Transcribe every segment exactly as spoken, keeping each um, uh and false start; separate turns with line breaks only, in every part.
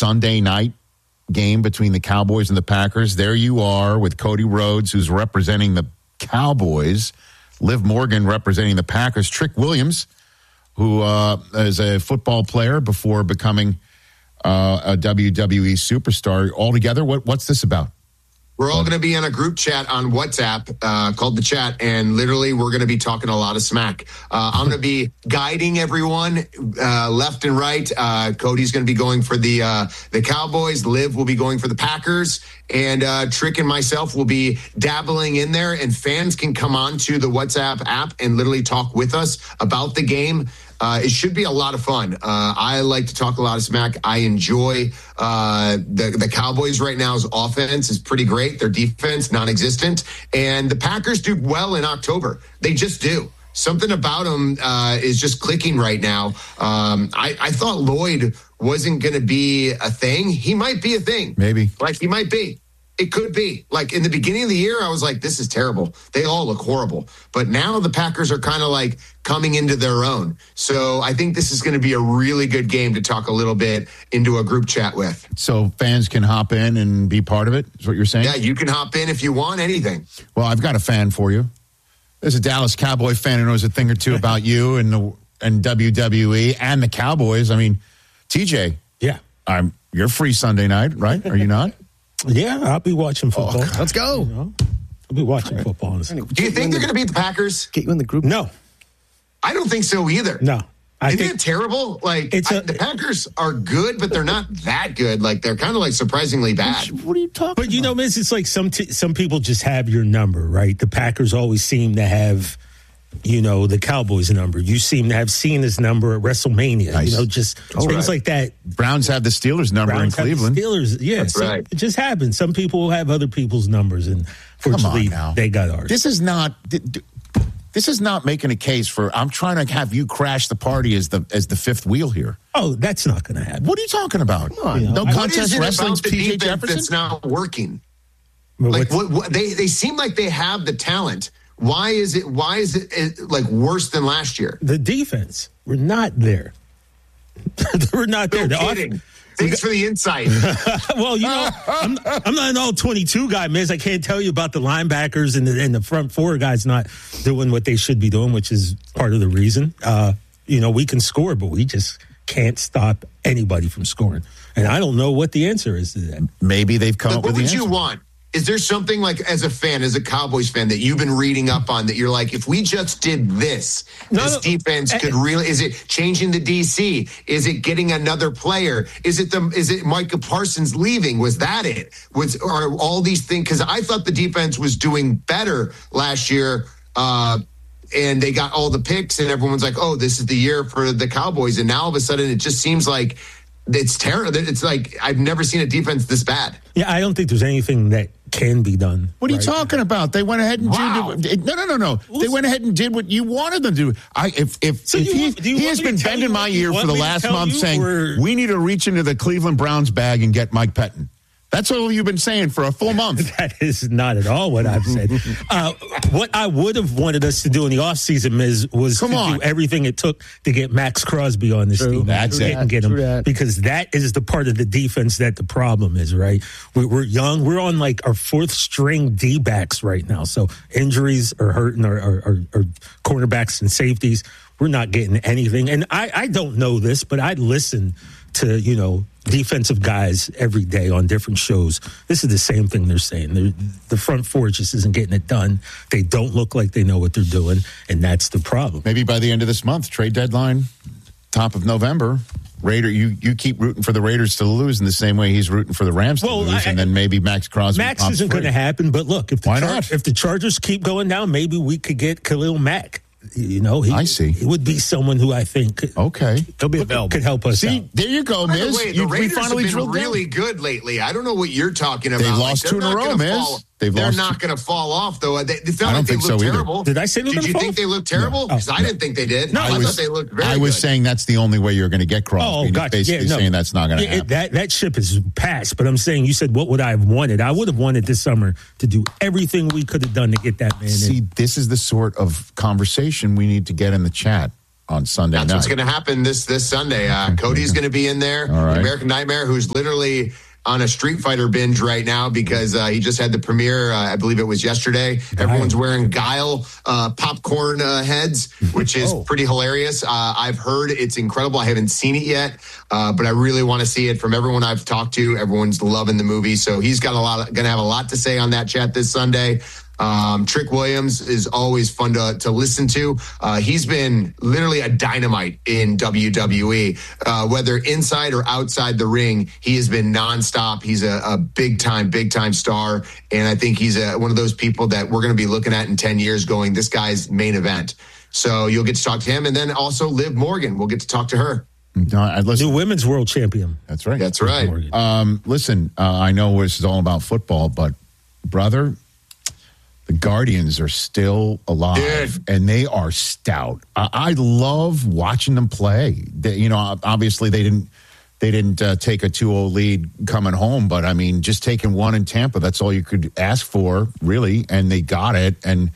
Sunday night game between the Cowboys and the Packers. There you are with Cody Rhodes, who's representing the Cowboys, Liv Morgan representing the Packers, Trick Williams, who uh, is a football player before becoming uh, a W W E superstar. All together, what, what's this about?
We're all going to be in a group chat on WhatsApp uh, called The Chat, and literally we're going to be talking a lot of smack. Uh, I'm going to be guiding everyone uh, left and right. Uh, Cody's going to be going for the uh, the Cowboys. Liv will be going for the Packers. And uh, Trick and myself will be dabbling in there, and fans can come on to the WhatsApp app and literally talk with us about the game. Uh, it should be a lot of fun. Uh, I like to talk a lot of smack. I enjoy uh, the, the Cowboys right now's offense is pretty great. Their defense, non-existent. And the Packers do well in October. They just do. Something about them uh, is just clicking right now. Um, I, I thought Lloyd wasn't going to be a thing. He might be a thing.
Maybe.
Like, he might be. It could be. Like, in the beginning of the year, I was like, this is terrible. They all look horrible. But now the Packers are kind of like coming into their own. So I think this is going to be a really good game to talk a little bit into a group chat with.
So fans can hop in and be part of it, is what you're saying?
Yeah, you can hop in if you want anything.
Well, I've got a fan for you. There's a Dallas Cowboy fan who knows a thing or two about you and the and W W E and the Cowboys. I mean, T J.
Yeah.
I'm, you're free Sunday night, right? Are you not?
Yeah, I'll be watching football.
Oh, let's go.
You know, I'll be watching right. football.
Do you think they're going to beat the Packers?
Get you in the group?
No.
I don't think so either.
No. I
Isn't
think
it terrible? Like,
it's a,
I, the Packers are good, but they're not that good. Like, they're kind of like surprisingly bad.
What are you talking
But, you
about?
know, Miz, it's like some t- some people just have your number, right? The Packers always seem to have, you know, the Cowboys number. You seem to have seen this number at WrestleMania.
Nice.
You know, just
All
things
right.
like that.
Browns have the Steelers number
Browns
in Cleveland.
Have the Steelers, yeah.
That's
so
right.
It just happens. Some people have other people's numbers, and fortunately, they got ours.
This is not... This is not making a case for, I'm trying to have you crash the party as the as the fifth wheel here.
Oh, that's not going to happen.
What are you talking about?
Come on. You know,
No
what
contest
What is it
wrestling's
about the
P J
defense
Jefferson?
that's not working?
Well,
Like,
what's-
what, what, they they seem like they have the talent. Why is it? Why is it, it like worse than last year?
The defense, we're not there. we're not there.
No
The off-
kidding. Thanks for the insight.
well, you know, I'm, I'm not an all twenty-two guy, Miz. I can't tell you about the linebackers and the, and the front four guys not doing what they should be doing, which is part of the reason. Uh, you know, we can score, but we just can't stop anybody from scoring. And I don't know what the answer is to that.
Maybe they've come
Like,
up
what
with the
would
answer.
you want? Is there something like, as a fan, as a Cowboys fan, that you've been reading up on that you're like, if we just did this,
No,
this
no.
defense could really? Is it changing the D C? Is it getting another player? Is it the? Is it Micah Parsons leaving? Was that it? Was are all these things? Because I thought the defense was doing better last year. Uh, and they got all the picks, and everyone's like, "Oh, this is the year for the Cowboys." And now all of a sudden, it just seems like it's terrible. It's like I've never seen a defense this bad.
Yeah, I don't think there's anything that can be done.
What are you
right?
talking about? They went ahead and
Wow.
did. No, no, no, no. They went ahead and did what you wanted them to do. I, if if,
So
if
you
he,
want- do you
he
want
has
me to
been
tell
bending
you
my
what you
ear
want
for the
me to
last
tell
month
you,
saying
or-
we need to reach into the Cleveland Browns bag and get Mike Pettin. That's all you've been saying for a full month.
That is not at all what I've said. uh, what I would have wanted us to do in the offseason, Miz, was
Come
to
on.
do everything it took to get Max Crosby on this
True.
team.
That's
We
it.
didn't get him
True that.
because that is the part of the defense that the problem is, right? We, we're young. We're on like our fourth string D-backs right now. So injuries are hurting our, our, our, our cornerbacks and safeties. We're not getting anything. And I, I don't know this, but I listen to, you know, defensive guys every day on different shows. This is the same thing they're saying. They're, the front four just isn't getting it done. They don't look like they know what they're doing, and that's the problem.
Maybe by the end of this month, trade deadline, top of November, Raider, you, you keep rooting for the Raiders to lose in the same way he's rooting for the Rams to
Well,
lose,
I-
and then maybe Max Crosby.
Max
pops
isn't going to
free.
happen, but look, if the,
Why
Char-
not?
if the Chargers keep going down, maybe we could get Khalil Mack. You know, he,
I see.
He would be someone who I think could,
Okay.
He'll be available.
could help us
See,
out.
there you go,
By the
Miz.
way, the
You, we
Raiders
finally
have been
drilled
really
down.
good lately. I don't know what you're talking about.
They've lost
they're
two in a
not
row,
gonna
Miz.
fall-
They've
they're
lost
not going to fall off, though. They, it's
I
not
don't
like they
think
look
so either.
terrible.
Did I say they were
Did
gonna
you
fall?
think they looked terrible? Because
Oh,
I
no.
didn't think they did.
No,
I,
I
thought
was,
they looked very
I was
good.
saying that's the only way you're going to get Crosby.
Oh,
and he's
gotcha.
basically
Yeah, no.
saying that's not going to
Yeah,
happen.
it- that that ship is past. But I'm saying, you said, what would I have wanted? I would have wanted this summer to do everything we could have done to get that man
See,
in.
this is the sort of conversation we need to get in the chat. on Sunday
That's
night.
what's going to happen this this Sunday. Uh, Cody's going to be in there.
All right.
The American Nightmare, who's literally on a Street Fighter binge right now because uh, he just had the premiere. Uh, I believe it was yesterday. Guile. Everyone's wearing Guile uh, popcorn uh, heads, which is oh. pretty hilarious. Uh, I've heard it's incredible. I haven't seen it yet, uh, but I really want to see it. From everyone I've talked to, everyone's loving the movie. So he's got a lot, going to have a lot to say on that chat this Sunday. Um, Trick Williams is always fun to, to listen to. Uh, he's been literally a dynamite in W W E, uh, whether inside or outside the ring. He has been nonstop. He's a, a big time, big time star. And I think he's a, one of those people that we're going to be looking at in ten years going, this guy's main event. So you'll get to talk to him. And then also Liv Morgan. We'll get to talk to her.
No, I listen. New women's world champion.
That's right.
That's right.
Um, listen, uh, I know this is all about football, but brother, the Guardians are still alive, Dude. and they are stout. I, I love watching them play. They, you know, obviously they didn't they didn't uh, take a two oh lead coming home, but I mean, just taking one in Tampa, that's all you could ask for, really, and they got it, and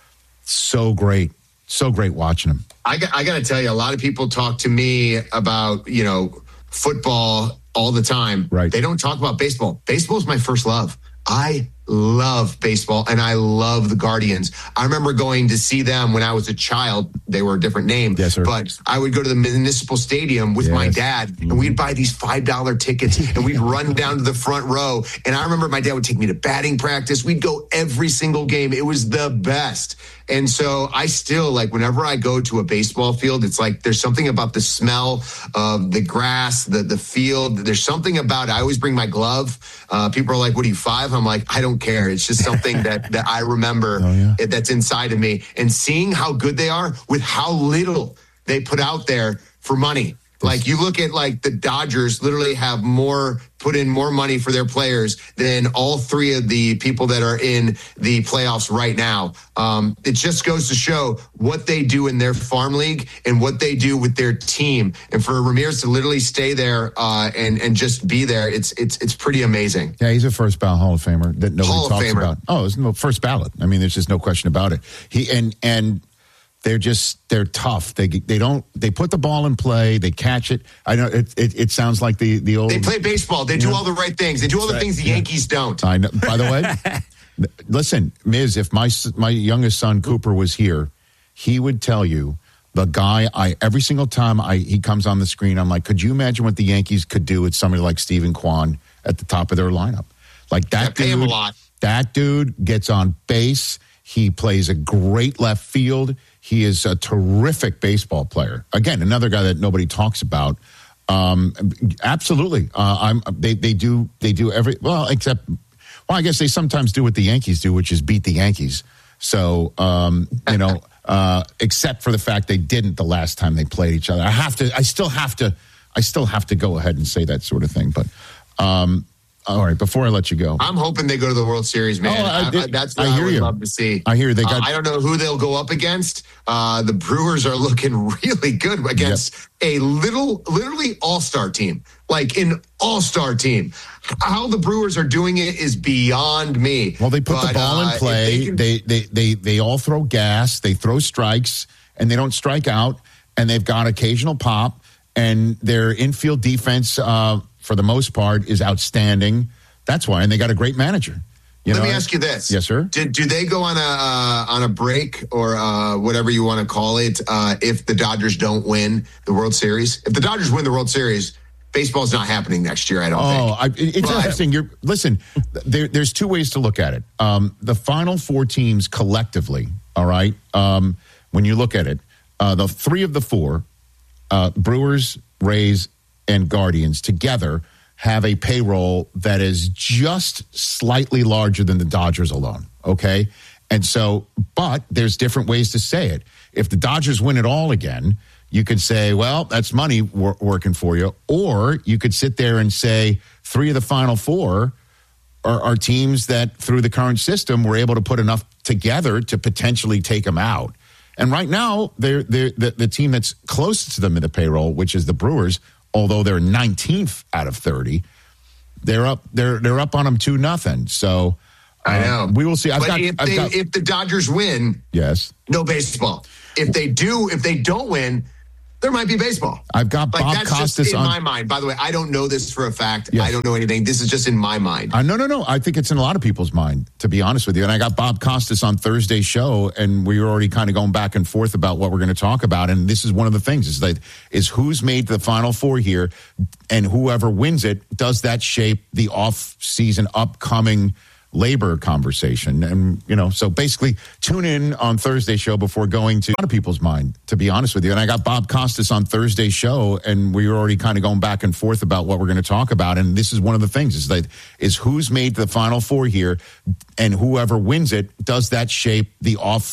so great. So great watching them.
I got, I got to tell you, a lot of people talk to me about, you know, football all the time.
Right.
They don't talk about baseball. Baseball is my first love. I love baseball, and I love the Guardians. I remember going to see them when I was a child. They were a different name.
Yes, sir.
But I would go to the Municipal Stadium with yes. my dad, mm-hmm. and we'd buy these five dollar tickets, and we'd run down to the front row. And I remember my dad would take me to batting practice. We'd go every single game. It was the best. And so I still, like, whenever I go to a baseball field, it's like there's something about the smell of the grass, the the field. There's something about it. I always bring my glove. Uh, people are like, what are you, five? I'm like, I don't care. It's just something that, that I remember oh, yeah. it, that's inside of me. And seeing how good they are with how little they put out there for money. Like, you look at, like, the Dodgers literally have more, put in more money for their players than all three of the people that are in the playoffs right now. Um, it just goes to show what they do in their farm league and what they do with their team. And for Ramirez to literally stay there uh, and and just be there, it's it's it's pretty amazing.
Yeah, he's a first ballot Hall of Famer that nobody
Hall of
talks
Famer.
about. Oh, it's no first ballot. I mean, there's just no question about it. He and and. They're just, they're tough. They they don't, they put the ball in play. They catch it. I know it it, it sounds like the, the old.
They play baseball. They do
know,
all the right things. They do all the
right,
things the
yeah.
Yankees don't.
I know. By the way, listen, Miz, if my, my youngest son, Cooper, was here, he would tell you the guy I, every single time I he comes on the screen, I'm like, could you imagine what the Yankees could do with somebody like Stephen Kwan at the top of their lineup? Like that
yeah,
dude.
pay him a lot.
That dude gets on base. He plays a great left field. He is a terrific baseball player. Again, another guy that nobody talks about. Um, absolutely, uh, I'm. They they do they do every well except well, I guess they sometimes do what the Yankees do, which is beat the Yankees. So um, you know, uh, except for the fact they didn't the last time they played each other. I have to. I still have to. I still have to go ahead and say that sort of thing. But um, all right, before I let you go,
I'm hoping they go to the World Series, man.
Oh, I,
I, I, that's what
I,
I,
hear
would
you.
love to see.
I hear they got.
Uh, I don't know who they'll go up against. Uh, the Brewers are looking really good against yep. a little, literally all-star team, like an all-star team. How the Brewers are doing it is beyond me.
Well, they put
but,
the ball
uh,
in play. They, can... they, they they they all throw gas. They throw strikes, and they don't strike out. And they've got occasional pop. And their infield defense, uh, for the most part, is outstanding. That's why, and they got a great manager. You
Let
know?
me ask you this.
Yes, sir.
Do, do they go on a uh, on a break or uh, whatever you want to call it uh, if the Dodgers don't win the World Series? If the Dodgers win the World Series, baseball's not happening next year, I don't
oh,
think.
Oh, it's but, interesting. You're listen. There, there's two ways to look at it. Um, the final four teams collectively, all right. Um, when you look at it, uh, the three of the four, uh, Brewers, Rays, and Guardians together have a payroll that is just slightly larger than the Dodgers alone, okay? And so, but there's different ways to say it. If the Dodgers win it all again, you could say, well, that's money wor- working for you. Or you could sit there and say three of the final four are, are teams that, through the current system, were able to put enough together to potentially take them out. And right now, they're, they're, the, the team that's closest to them in the payroll, which is the Brewers, although they're nineteenth out of thirty, they're up. They're they're up on them two nothing. So uh,
I know
we will see. I've
but
got,
if,
I've
they,
got,
if the Dodgers win,
yes,
no baseball. If they do, if they don't win, there might be baseball.
I've got
like,
Bob
that's
Costas
just in
on
my mind. By the way, I don't know this for a fact.
Yes.
I don't know anything. This is just in my mind.
Uh, no, no, no. I think it's in a lot of people's mind, to be honest with you. And I got Bob Costas on Thursday's show, and we were already kind of going back and forth about what we're going to talk about. And this is one of the things is that is who's made the Final Four here, and whoever wins it, does that shape the off-season upcoming labor conversation? And, you know, so basically tune in on Thursday's show before going to a lot of people's mind, to be honest with you. And I got Bob Costas on Thursday's show, and we were already kind of going back and forth about what we're going to talk about. And this is one of the things is that is who's made the Final Four here, and whoever wins it, does that shape the off